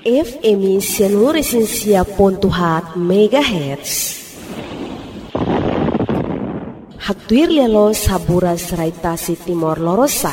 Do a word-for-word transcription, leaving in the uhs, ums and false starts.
F M Sianuresensia Pontuhat Megahertz. Haktuir lelo sabura seraitasi Timor Lorosa.